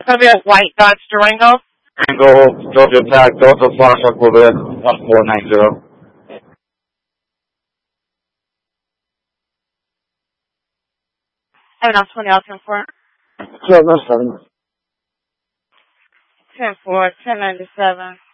It's going to be a white Dodge Durango. Durango, Georgia Tech, Delta Fox, Quebec, 1490. And I'm 20 out 10 4. 1207. 10 4, 1097.